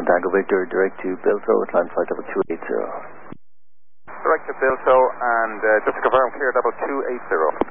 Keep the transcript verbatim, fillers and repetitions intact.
Tango Victor, direct to Bilto, climb flight level two eight zero. Direct to Bilto, and uh, just to confirm, clear level two eight zero.